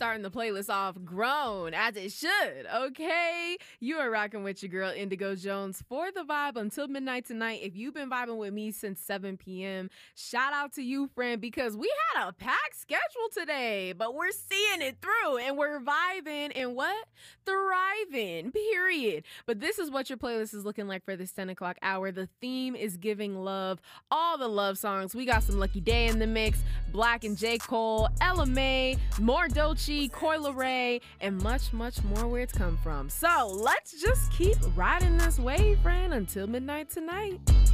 starting the playlist off grown, as it should, okay? You are rocking with your girl, Indigo Jones, for the vibe until midnight tonight. If you've been vibing with me since 7 p.m., shout out to you, friend, because we had a packed schedule today, but we're seeing it through, and we're vibing and what? Thriving, period. But this is what your playlist is looking like for this 10 o'clock hour. The theme is giving love, all the love songs. We got some Lucky Day in the mix, Black and J. Cole, Ella Mai, more Doechii, Coi Leray, and much, much more where it's come from. So let's just keep riding this wave, friend, until midnight tonight.